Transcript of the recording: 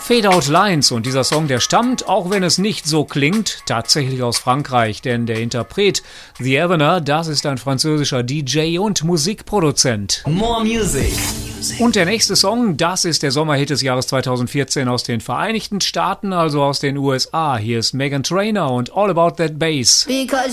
Fade Out Lines und dieser Song, der stammt, auch wenn es nicht so klingt, tatsächlich aus Frankreich, denn der Interpret The Evener, das ist ein französischer DJ und Musikproduzent. More Music. Und der nächste Song, das ist der Sommerhit des Jahres 2014 aus den Vereinigten Staaten, also aus den USA. Hier ist Meghan Trainor und All About That Bass. Because